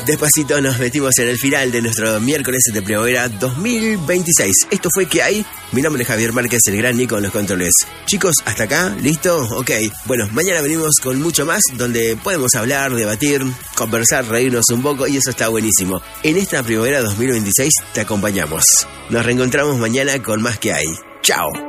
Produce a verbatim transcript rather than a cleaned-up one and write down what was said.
Despacito nos metimos en el final de nuestro miércoles de primavera dos mil veintiséis. Esto fue ¿Qué hay? Mi nombre es Javier Márquez, el gran Nico en los controles. Chicos, ¿hasta acá? ¿Listo? Ok. Bueno, mañana venimos con mucho más, donde podemos hablar, debatir, conversar, reírnos un poco, y eso está buenísimo. En esta primavera dos mil veintiséis te acompañamos. Nos reencontramos mañana con más ¿Qué hay? ¡Chao!